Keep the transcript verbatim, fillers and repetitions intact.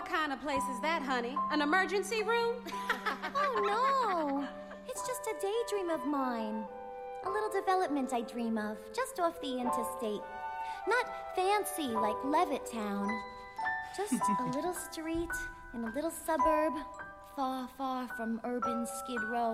kind of place is that, honey? An emergency room? Oh, no. It's just a daydream of mine. A little development I dream of, just off the interstate. Not fancy like Levittown. Just a little street in a little suburb, far, far from urban Skid Row.